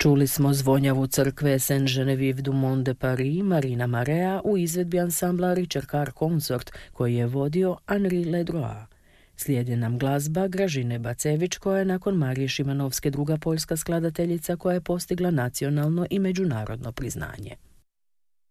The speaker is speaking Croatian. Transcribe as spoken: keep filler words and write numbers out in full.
Čuli smo zvonjavu crkve Saint-Geneviève du Mont de Paris Marina Marea u izvedbi ansambla Richard Carr Consort koji je vodio Henri Ledroit. Slijedi nam glazba Gražine Bacević koja je nakon Marije Šimanovske druga poljska skladateljica koja je postigla nacionalno i međunarodno priznanje.